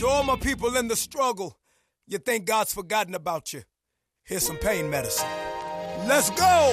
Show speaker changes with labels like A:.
A: To all my people in the struggle, you think God's forgotten about you. Here's some pain medicine. Let's go!